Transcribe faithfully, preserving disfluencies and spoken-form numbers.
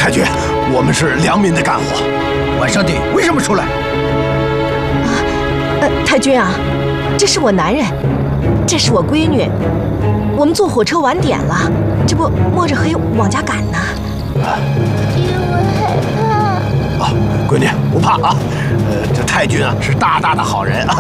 太君，我们是良民的干活，晚上你为什么出来？ 啊，呃，太君啊，这是我男人，这是我闺女，我们坐火车晚点了，这不摸着黑往家赶呢。 因为害怕。 啊，闺女不怕啊，呃，这太君啊是大大的好人啊。